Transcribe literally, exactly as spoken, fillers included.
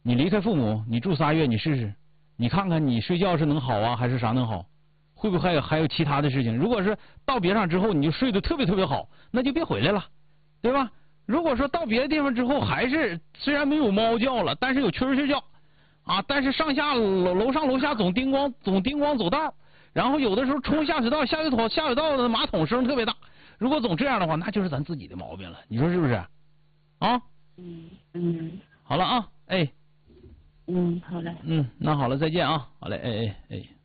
你离开父母，你住仨月，你试试，你看看你睡觉是能好啊，还是啥能好？会不会还有还有其他的事情？如果是到别上之后你就睡得特别特别好，那就别回来了，对吧？如果说到别的地方之后还是虽然没有猫叫了，但是有蛐蛐叫啊，但是上下楼楼上楼下总叮咣总叮咣走道，然后有的时候冲下水道下水道下水道的马桶声特别大。如果总这样的话，那就是咱自己的毛病了，你说是不是？啊？ 嗯嗯。 好了啊，哎。 嗯，好嘞。 嗯，那好了，再见啊，好嘞，哎哎哎。